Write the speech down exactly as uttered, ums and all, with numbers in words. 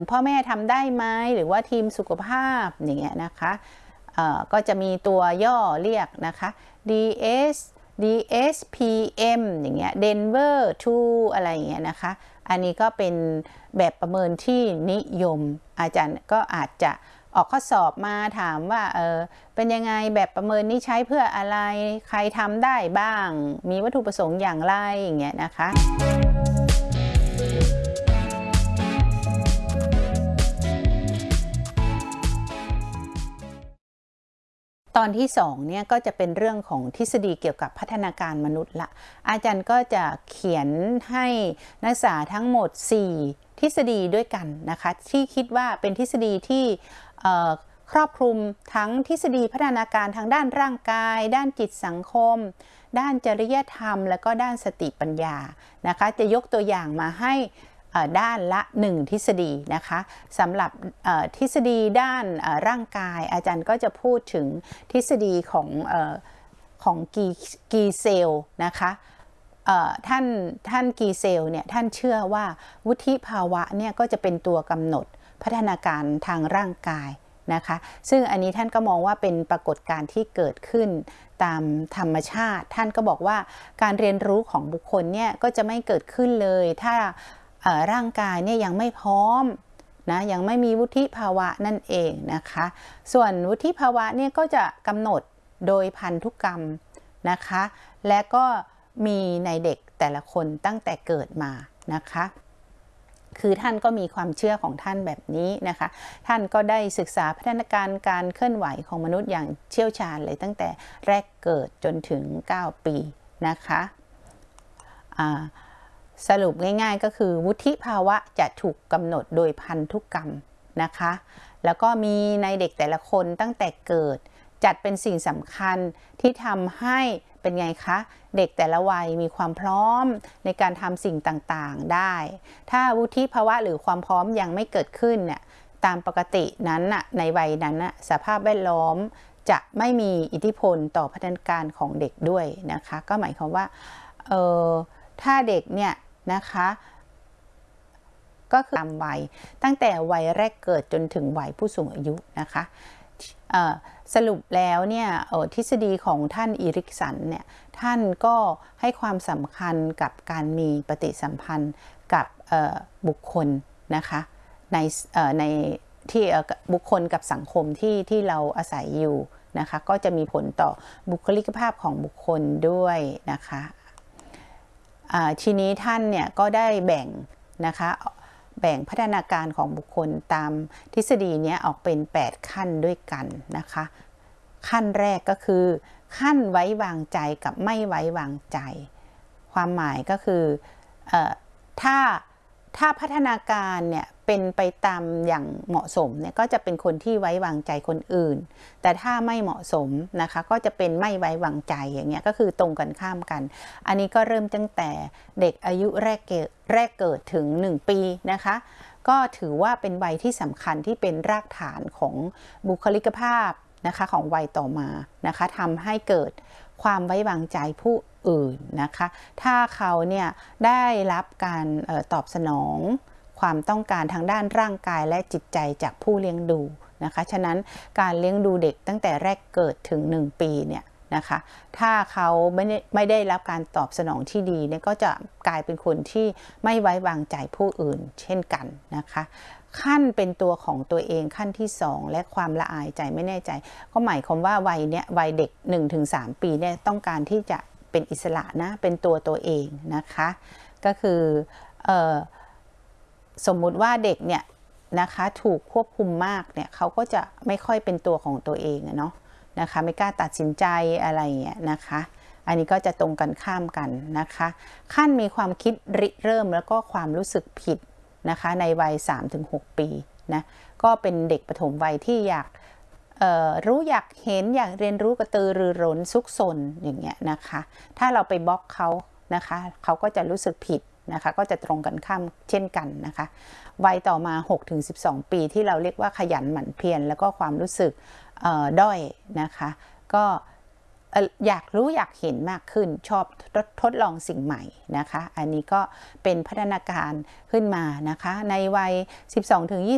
พ่อแม่ทำได้ไหมหรือว่าทีมสุขภาพอย่างเงี้ยนะคะก็จะมีตัวย่อเรียกนะคะ ดี เอส ดี เอส พี เอ็ม อย่างเงี้ย Denver ทู อะไรอย่างเงี้ยนะคะอันนี้ก็เป็นแบบประเมินที่นิยมอาจารย์ก็อาจจะออกข้อสอบมาถามว่าเออเป็นยังไงแบบประเมินนี้ใช้เพื่ออะไรใครทำได้บ้างมีวัตถุประสงค์อย่างไรอย่างเงี้ยนะคะตอนที่สองเนี่ยก็จะเป็นเรื่องของทฤษฎีเกี่ยวกับพัฒนาการมนุษย์ละอาจารย์ก็จะเขียนให้นักศึกษาทั้งหมดสี่ทฤษฎีด้วยกันนะคะที่คิดว่าเป็นทฤษฎีที่ครอบคลุมทั้งทฤษฎีพัฒนาการทางด้านร่างกายด้านจิตสังคมด้านจริยธรรมและก็ด้านสติปัญญานะคะจะยกตัวอย่างมาให้ด้านละหนึ่งทฤษฎีนะคะสำหรับทฤษฎีด้านร่างกายอาจารย์ก็จะพูดถึงทฤษฎีของของกีกีเซลนะคะท่านท่านกีเซลเนี่ยท่านเชื่อว่าวุฒิภาวะเนี่ยก็จะเป็นตัวกำหนดพัฒนาการทางร่างกายนะคะซึ่งอันนี้ท่านก็มองว่าเป็นปรากฏการณ์ที่เกิดขึ้นตามธรรมชาติท่านก็บอกว่าการเรียนรู้ของบุคคลเนี่ยก็จะไม่เกิดขึ้นเลยถ้าร่างกายเนี่ยยังไม่พร้อมนะยังไม่มีวุฒิภาวะนั่นเองนะคะส่วนวุฒิภาวะเนี่ยก็จะกำหนดโดยพันธุกรรมนะคะและก็มีในเด็กแต่ละคนตั้งแต่เกิดมานะคะคือท่านก็มีความเชื่อของท่านแบบนี้นะคะท่านก็ได้ศึกษาพัฒนาการการเคลื่อนไหวของมนุษย์อย่างเชี่ยวชาญเลยตั้งแต่แรกเกิดจนถึงเก้าปีนะคะสรุปง่ายๆก็คือวุฒิภาวะจะถูกกำหนดโดยพันธุกรรมนะคะแล้วก็มีในเด็กแต่ละคนตั้งแต่เกิดจัดเป็นสิ่งสำคัญที่ทำให้เป็นไงคะเด็กแต่ละวัยมีความพร้อมในการทำสิ่งต่างๆได้ถ้าวุฒิภาวะหรือความพร้อมยังไม่เกิดขึ้นเนี่ยตามปกตินั้นน่ะในวัยนั้นน่ะสภาพแวดล้อมจะไม่มีอิทธิพลต่อพัฒนาการของเด็กด้วยนะคะก็หมายความว่าเออถ้าเด็กเนี่ยนะคะก็คือตามวัยตั้งแต่วัยแรกเกิดจนถึงวัยผู้สูงอายุนะคะสรุปแล้วเนี่ยทฤษฎีของท่านอีริกสันเนี่ยท่านก็ให้ความสำคัญกับการมีปฏิสัมพันธ์กับบุคคลนะคะในในที่บุคคลกับสังคมที่ที่เราอาศัยอยู่นะคะก็จะมีผลต่อบุคลิกภาพของบุคคลด้วยนะคะทีนี้ท่านเนี่ยก็ได้แบ่งนะคะแบ่งพัฒนาการของบุคคลตามทฤษฎีนี้ออกเป็นแปดขั้นด้วยกันนะคะขั้นแรกก็คือขั้นไว้วางใจกับไม่ไว้วางใจความหมายก็คือเอ่อถ้าถ้าพัฒนาการเนี่ยเป็นไปตามอย่างเหมาะสมเนี่ยก็จะเป็นคนที่ไว้วางใจคนอื่นแต่ถ้าไม่เหมาะสมนะคะก็จะเป็นไม่ไว้วางใจอย่างเงี้ยก็คือตรงกันข้ามกันอันนี้ก็เริ่มตั้งแต่เด็กอายุแรกเกิดแรกเกิดถึงหนึ่งปีนะคะก็ถือว่าเป็นวัยที่สำคัญที่เป็นรากฐานของบุคลิกภาพนะคะของวัยต่อมานะคะทำให้เกิดความไว้วางใจผู้อื่นนะคะถ้าเขาเนี่ยได้รับการออตอบสนองความต้องการทางด้านร่างกายและจิตใจจากผู้เลี้ยงดูนะคะฉะนั้นการเลี้ยงดูเด็กตั้งแต่แรกเกิดถึงหนึ่งปีเนี่ยนะคะถ้าเขาไม่ได้ไม่ได้รับการตอบสนองที่ดีเนี่ยก็จะกลายเป็นคนที่ไม่ไว้วางใจผู้อื่นเช่นกันนะคะขั้นเป็นตัวของตัวเองขั้นที่สองและความละอายใจไม่แน่ใจก็หมายความว่าวัยเนี้ยวัยเด็ก หนึ่งถึงสาม ปีเนี่ยต้องการที่จะเป็นอิสระนะเป็นตัวตัวเองนะคะก็คือเอ่อสมมุติว่าเด็กเนี่ยนะคะถูกควบคุมมากเนี่ยเขาก็จะไม่ค่อยเป็นตัวของตัวเองเนาะนะคะไม่กล้าตัดสินใจอะไรเงี้ยนะคะอันนี้ก็จะตรงกันข้ามกันนะคะขั้นมีความคิดริเริ่มแล้วก็ความรู้สึกผิดนะคะในวัย สามถึงหก ปีนะก็เป็นเด็กปฐมวัยที่อยากรู้อยากเห็นอยากเรียนรู้กระตือรือร้นซุกซนอย่างเงี้ยนะคะถ้าเราไปบล็อกเขานะคะเขาก็จะรู้สึกผิดนะคะก็จะตรงกันข้ามเช่นกันนะคะวัยต่อมา หกถึงสิบสอง ปีที่เราเรียกว่าขยันหมั่นเพียรแล้วก็ความรู้สึกด้อยนะคะก็อยากรู้อยากเห็นมากขึ้นชอบทดลองสิ่งใหม่นะคะอันนี้ก็เป็นพัฒนาการขึ้นมานะคะในวัย สิบสองถึงยี่